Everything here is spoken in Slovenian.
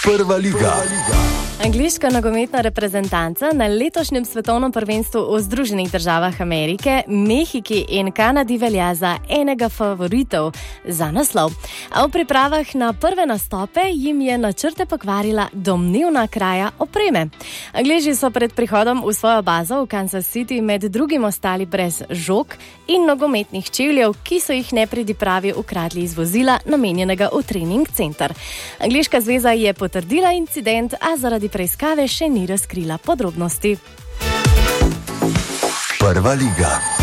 Prva liga. Angliška nogometna reprezentanca na letošnjem svetovnem prvenstvu v Združenih državah Amerike, Mehiki in Kanadi velja za enega favoritov za naslov. A v pripravah na prve nastope jim je načrte pokvarila domnevna kraja opreme. Angleži so pred prihodom v svojo bazo v Kansas City med drugim ostali brez žog in nogometnih čevljev, ki so jih nepridipravi ukradli iz vozila, namenjenega v trening center. Angliška zveza je potrdila incident, a zaradi preiskave še ni razkrila podrobnosti. Prva liga.